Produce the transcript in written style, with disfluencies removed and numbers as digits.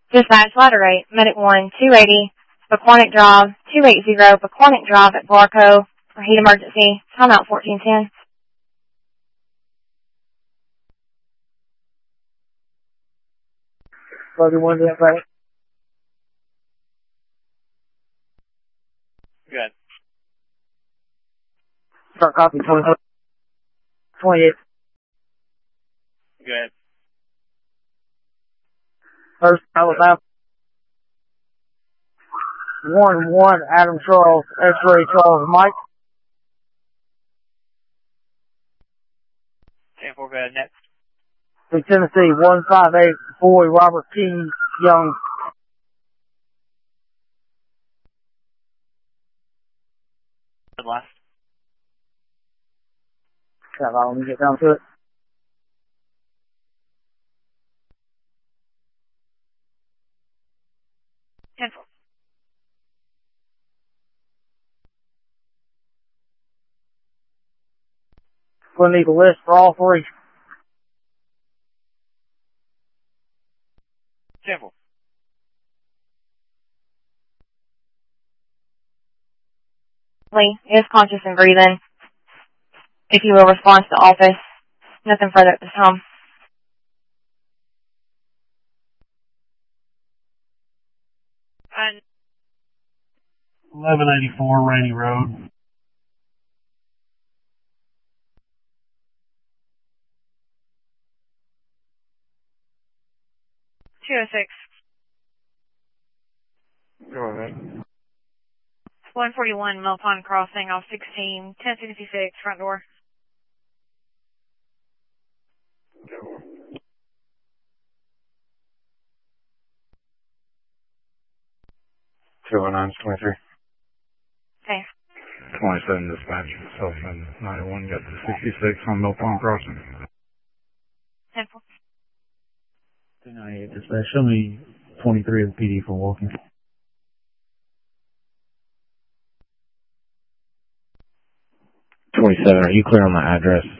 Dispatch ladder rate, Medic 1, 280, Paquonic Drive, 280, Paquonic Drive at Barco for heat emergency, timeout 1410. Logan 1 to that right. Good. Start copy 28. Good. First, Alabama. 1-1, Adam Charles, X-Ray Charles Mike. 10-4, good. Next. Big Tennessee, 158, Boy Robert King Young. Good last. Okay, let me get down to it. We'll need a list for all three. 10-4. Lee is conscious and breathing. If you will respond to the office, nothing further at this time. 1184 Rainy Road. Go ahead. 141 Mill Pond Crossing off 16, 1066 front door. Go. 209 23. Okay. 27 dispatch, Southland 91, got to 66 on Mill Pond Crossing. 10-4. 298 dispatch, show me 23 of the PD for walking. 27, are you clear on the address